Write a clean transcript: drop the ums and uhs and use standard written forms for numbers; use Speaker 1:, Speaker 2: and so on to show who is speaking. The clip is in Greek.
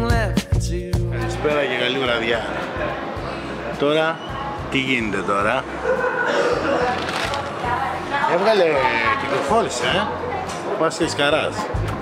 Speaker 1: Καλησπέρα και καλή βραδιά. Τώρα, τι γίνεται τώρα? Έβγαλε, κυκλοφόρησε, Πας της Καράς.